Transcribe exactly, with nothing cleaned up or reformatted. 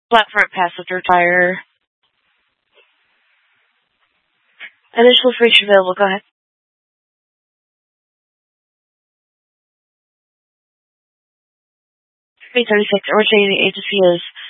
Flat front passenger tire. Additional information available. Go ahead. three thirty-six. Originating agency is